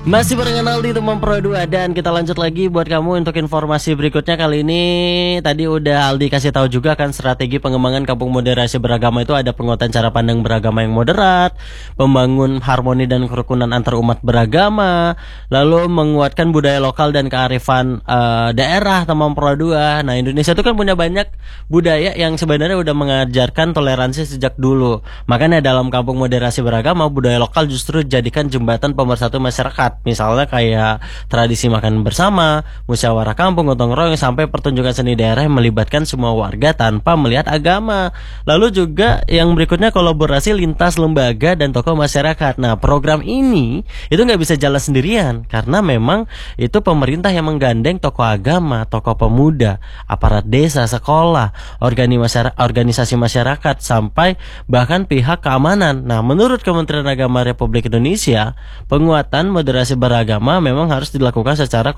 Masih barengan Aldi teman Pro 2 dan kita lanjut lagi buat kamu untuk informasi berikutnya. Kali ini tadi udah Aldi kasih tahu juga kan strategi pengembangan kampung moderasi beragama itu ada penguatan cara pandang beragama yang moderat, membangun harmoni dan kerukunan antar umat beragama, lalu menguatkan budaya lokal dan kearifan daerah teman Pro 2. Nah, Indonesia itu kan punya banyak budaya yang sebenarnya udah mengajarkan toleransi sejak dulu. Makanya dalam kampung moderasi beragama, budaya lokal justru jadikan jembatan pemersatu masyarakat. Misalnya kayak tradisi makan bersama, musyawarah kampung, gotong royong, sampai pertunjukan seni daerah yang melibatkan semua warga tanpa melihat agama. Lalu juga yang berikutnya kolaborasi lintas lembaga dan tokoh masyarakat. Nah, program ini itu nggak bisa jalan sendirian karena memang itu pemerintah yang menggandeng tokoh agama, tokoh pemuda, aparat desa, sekolah, organisasi masyarakat, sampai bahkan pihak keamanan. Nah, menurut Kementerian Agama Republik Indonesia, penguatan moderasi beragama memang harus dilakukan secara